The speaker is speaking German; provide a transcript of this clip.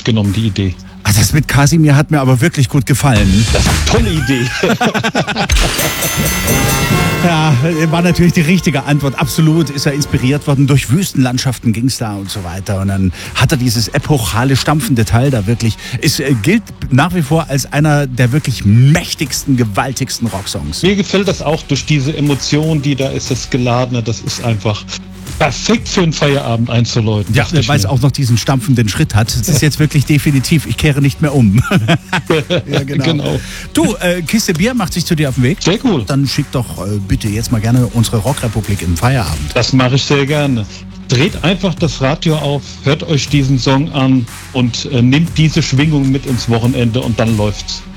mitgenommen, die Idee. Also das mit Kasimir hat mir aber wirklich gut gefallen. Das ist eine tolle Idee. Ja, war natürlich die richtige Antwort. Absolut ist er inspiriert worden. Durch Wüstenlandschaften ging es da und so weiter. Und dann hat er dieses epochale, stampfende Teil da wirklich. Es gilt nach wie vor als einer der wirklich mächtigsten, gewaltigsten Rocksongs. Mir gefällt das auch durch diese Emotion, die da ist, das Geladene. Das ist einfach perfekt für einen Feierabend einzuläuten. Ja, weil es auch noch diesen stampfenden Schritt hat. Es ist jetzt wirklich definitiv, ich kehre nicht mehr um. Ja, genau. Du, Kiste Bier macht sich zu dir auf den Weg. Sehr cool. Dann schick doch bitte jetzt mal gerne unsere Rockrepublik im Feierabend. Das mache ich sehr gerne. Dreht einfach das Radio auf, hört euch diesen Song an und nehmt diese Schwingung mit ins Wochenende und dann läuft's.